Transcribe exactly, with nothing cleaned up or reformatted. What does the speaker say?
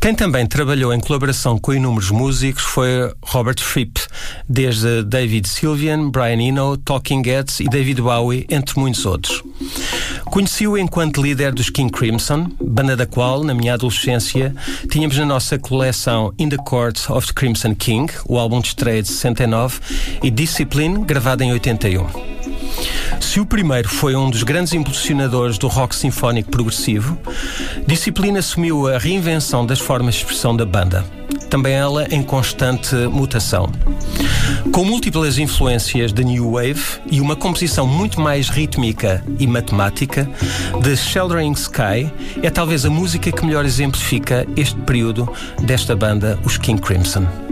Quem também trabalhou em colaboração com inúmeros músicos foi Robert Fripp, desde David Sylvian, Brian Eno, Talking Heads e David Bowie, entre muitos outros. Conheci-o enquanto líder dos King Crimson, banda da qual, na minha adolescência, tínhamos na nossa coleção In the Court of the Crimson King, o álbum de estreia de sessenta e nove, e Discipline, gravado em oitenta e um. Se o primeiro foi um dos grandes impulsionadores do rock sinfónico progressivo, Discipline assumiu a reinvenção das formas de expressão da banda, também ela em constante mutação. Com múltiplas influências da New Wave e uma composição muito mais rítmica e matemática, The Sheltering Sky é talvez a música que melhor exemplifica este período desta banda, os King Crimson.